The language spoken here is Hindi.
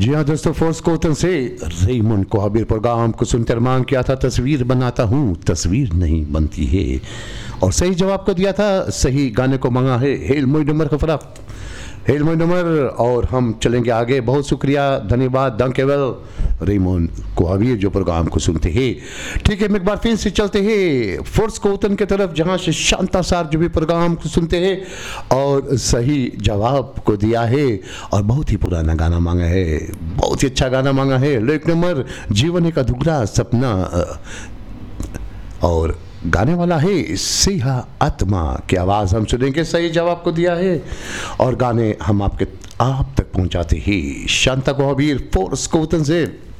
जी हाँ दोस्तों, फोर्स कोतन से रेमंड कोहाबिर प्रोग्राम को सुनकर मांग किया था तस्वीर बनाता हूँ तस्वीर नहीं बनती है, और सही जवाब को दिया था, सही गाने को मांगा है हेल मोई नंबर का फर्क हेल मोई नंबर। और हम चलेंगे आगे। बहुत शुक्रिया, धन्यवाद, दंकेवल रेमंड कोहाबिर जो प्रोग्राम को सुनते हैं। ठीक है, हम एक बार फिर से चलते हैं फोर्स कोतन की तरफ, जहाँ से शांता सार जो भी प्रोग्राम को सुनते हैं और सही जवाब को दिया है, और बहुत ही पुराना गाना मांगा है, बहुत ही अच्छा गाना मांगा है। एक नंबर जीवन एक अधूरा सपना, और गाने वाला है सिंहा आत्मा की आवाज़ हम सुनेंगे। सही जवाब को दिया है और गाने हम आप तक पहुंचाते हैं शांता कोहाबिर फोर्स कोतन से।